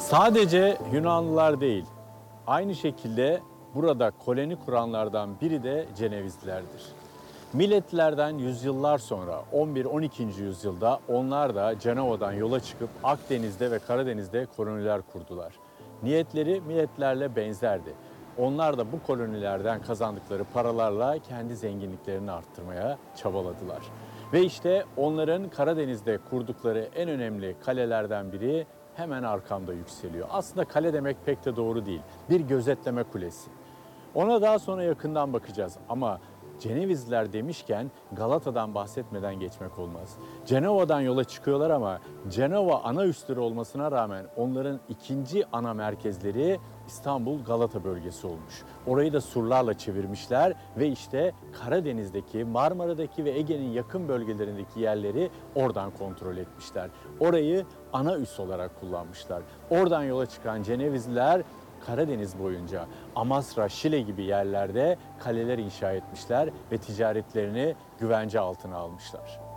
Sadece Yunanlılar değil, aynı şekilde burada koloni kuranlardan biri de Cenevizlilerdir. Milletlerden yüzyıllar sonra 11-12. yüzyılda onlar da Cenova'dan yola çıkıp Akdeniz'de ve Karadeniz'de koloniler kurdular. Niyetleri milletlerle benzerdi. Onlar da bu kolonilerden kazandıkları paralarla kendi zenginliklerini arttırmaya çabaladılar. Ve işte onların Karadeniz'de kurdukları en önemli kalelerden biri hemen arkamda yükseliyor. Aslında kale demek pek de doğru değil. Bir gözetleme kulesi. Ona daha sonra yakından bakacağız ama Cenevizliler demişken Galata'dan bahsetmeden geçmek olmaz. Cenova'dan yola çıkıyorlar ama Cenova ana üsleri olmasına rağmen onların ikinci ana merkezleri İstanbul Galata bölgesi olmuş. Orayı da surlarla çevirmişler ve işte Karadeniz'deki, Marmara'daki ve Ege'nin yakın bölgelerindeki yerleri oradan kontrol etmişler. Orayı ana üs olarak kullanmışlar. Oradan yola çıkan Cenevizliler Karadeniz boyunca Amasra, Şile gibi yerlerde kaleler inşa etmişler ve ticaretlerini güvence altına almışlar.